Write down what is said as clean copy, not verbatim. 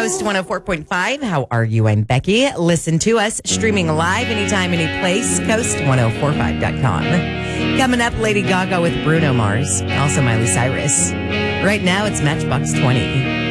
Coast 104.5. How are you? I'm Becky. Listen to us streaming live anytime, any place. Coast1045.com. Coming up, Lady Gaga with Bruno Mars. Also Miley Cyrus. Right now, it's Matchbox 20.